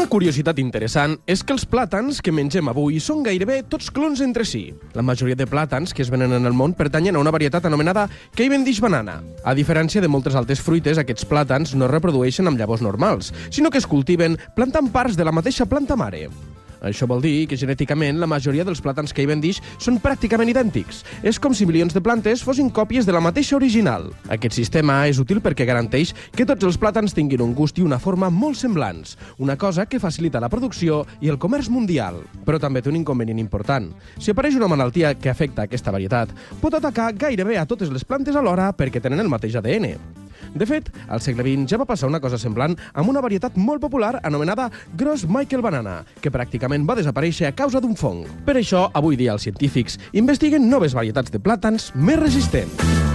curiositat interessant és que els plàtans que mengem avui són gairebé tots clons entre si. La majoria de plàtans que es venen en el món pertanyen a una varietat anomenada Cavendish banana. A diferència de moltes altres fruites, aquests plàtans no es reprodueixen amb llavors normals, sinó que es cultiven plantant parts de la mateixa planta mare. Això vol dir que genèticament la majoria dels plàtans Cavendish són pràcticament idèntics. És com si milions de plantes fossin còpies de la mateixa original. Aquest sistema és útil perquè garanteix que tots els plàtans tinguin un gust i una forma molt semblants, una cosa que facilita la producció i el comerç mundial. Però també té un inconvenient important. Si apareix una malaltia que afecta aquesta varietat, pot atacar gairebé a totes les plantes alhora perquè tenen el mateix ADN. De fet, al segle XX ja va passar una cosa semblant amb una varietat molt popular anomenada Gros Michael Banana, que pràcticament va desaparèixer a causa d'un fong. Per això, avui dia els científics investiguen noves varietats de plàtans més resistents.